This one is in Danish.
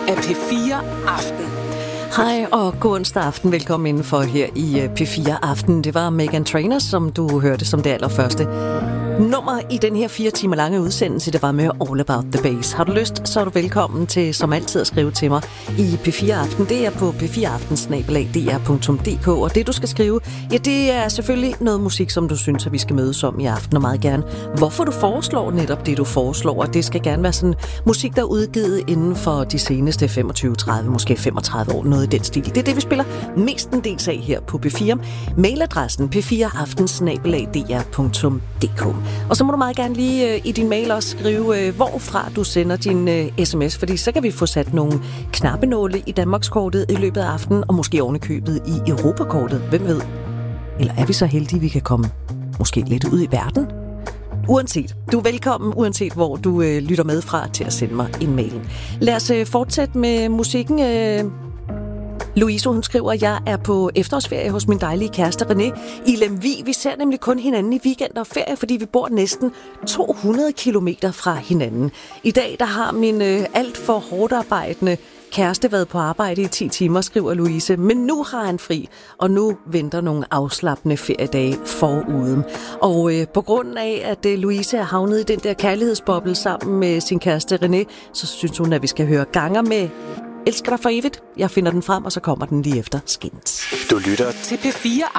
af P4 Aften. Hej og god onsdag aften. Velkommen indenfor her i P4 Aften. Det var Meghan Trainor, som du hørte som det allerførste nummer i den her 4 timer lange udsendelse. Det var med All About the Bass. Har du lyst, så er du velkommen til som altid at skrive til mig i P4 Aften. Det er på p4aften@dr.dk, og det du skal skrive, ja, det er selvfølgelig noget musik, som du synes, at vi skal mødes om i aften, og meget gerne hvorfor du foreslår netop det, du foreslår. Og det skal gerne være sådan musik, der er udgivet inden for de seneste 25-30, måske 35 år, noget i den stil. Det er det, vi spiller mestendels af her på P4. Mailadressen p4aften@dr.dk. Og så må du meget gerne lige i din mail også skrive, hvorfra du sender din sms, fordi så kan vi få sat nogle knappenåle i Danmarkskortet i løbet af aftenen, og måske ovenikøbet i Europakortet. Hvem ved? Eller er vi så heldige, vi kan komme måske lidt ud i verden? Uanset. Du er velkommen, uanset hvor du lytter med fra, til at sende mig en mail. Lad os fortsætte med musikken. Louise, hun skriver, at jeg er på efterårsferie hos min dejlige kæreste René i Lemvig. Vi ser nemlig kun hinanden i weekender og ferie, fordi vi bor næsten 200 kilometer fra hinanden. I dag der har min alt for hårdt arbejdende kæreste været på arbejde i 10 timer, skriver Louise. Men nu har han fri, og nu venter nogle afslappende feriedage forude. Og på grund af, at Louise er havnet i den der kærlighedsboble sammen med sin kæreste René, så synes hun, at vi skal høre Ganger med Elsker dig for evigt. Jeg finder den frem, og så kommer den lige efter Skins. Du lytter til P4